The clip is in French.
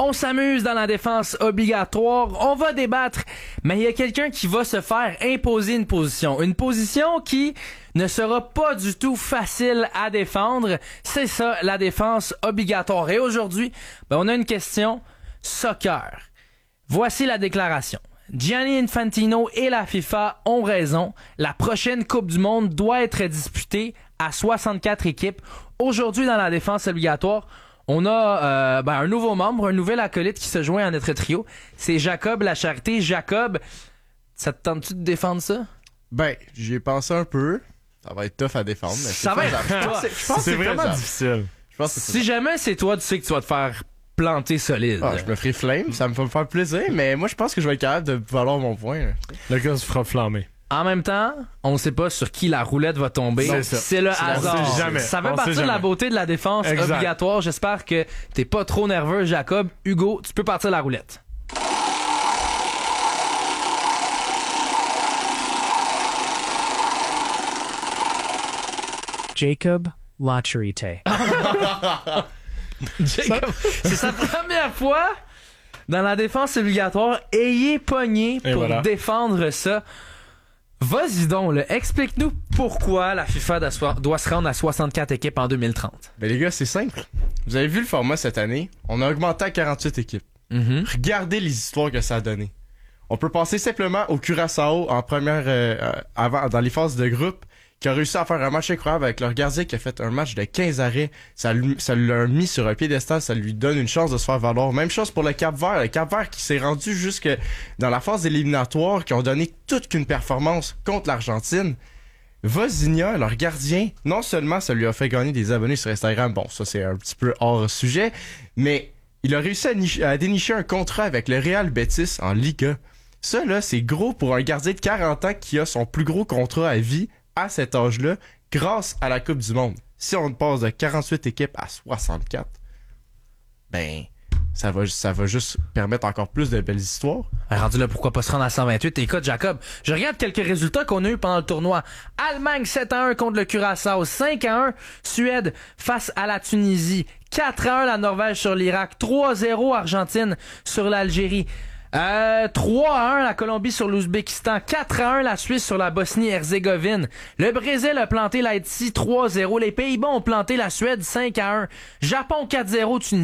On s'amuse dans la défense obligatoire, on va débattre, mais il y a quelqu'un qui va se faire imposer une position qui ne sera pas du tout facile à défendre. C'est ça, la défense obligatoire. Et aujourd'hui, on a une question soccer. Voici la déclaration. Gianni Infantino et la FIFA ont raison. La prochaine Coupe du Monde doit être disputée à 64 équipes. Aujourd'hui, dans la défense obligatoire, on a un nouveau membre, un nouvel acolyte qui se joint à notre trio. C'est Jacob Lacharité. Jacob, ça te tente-tu de défendre ça? Ben, j'y ai pensé un peu. Ça va être tough à défendre. Mais ça va être tough. Je pense que c'est vraiment difficile. Si jamais c'est toi, tu sais que tu vas te faire planter solide. Ah, je me ferai flame, ça me va me faire plaisir, mais moi je pense que je vais être capable de valoir mon point. Là. Le gars se fera flammer. En même temps, on ne sait pas sur qui la roulette va tomber. C'est le hasard. On sait jamais. Ça fait partie de la beauté de la défense obligatoire. J'espère que t'es pas trop nerveux, Jacob. Hugo, tu peux partir la roulette. Jacob Lacharité. Jacob, c'est sa première fois dans la défense obligatoire. Ayez pogné pour défendre ça. Vas-y donc, là. Explique-nous pourquoi la FIFA doit se rendre à 64 équipes en 2030. Ben les gars, c'est simple. Vous avez vu le format cette année? On a augmenté à 48 équipes. Regardez les histoires que ça a donné. On peut penser simplement au Curaçao en première avant dans les phases de groupe, qui a réussi à faire un match incroyable avec leur gardien qui a fait un match de 15 arrêts. Ça l'a mis sur un piédestal, ça lui donne une chance de se faire valoir. Même chose pour le Cap-Vert. Le Cap-Vert qui s'est rendu jusque dans la phase éliminatoire, qui ont donné toute qu'une performance contre l'Argentine. Vozinha, leur gardien, non seulement ça lui a fait gagner des abonnés sur Instagram, bon, ça c'est un petit peu hors sujet, mais il a réussi à dénicher un contrat avec le Real Betis en Liga. Ça, là, c'est gros pour un gardien de 40 ans qui a son plus gros contrat à vie à cet âge-là, grâce à la Coupe du Monde. Si on passe de 48 équipes à 64, ben, ça va juste permettre encore plus de belles histoires. Rendu là, pourquoi pas se rendre à 128? Écoute, Jacob, je regarde quelques résultats qu'on a eu pendant le tournoi. Allemagne 7-1 contre le Curaçao, 5-1 Suède face à la Tunisie, 4-1 la Norvège sur l'Irak, 3-0 Argentine sur l'Algérie. 3-1 la Colombie sur l'Ouzbékistan, 4-1 la Suisse sur la Bosnie-Herzégovine. Le Brésil a planté l'Haïti 3-0. Les Pays-Bas ont planté la Suède 5-1. Japon 4-0 Tunisie.